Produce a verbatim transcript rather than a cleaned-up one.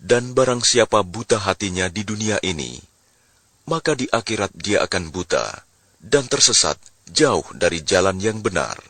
Dan barang siapa buta hatinya di dunia ini, maka di akhirat dia akan buta dan tersesat jauh dari jalan yang benar.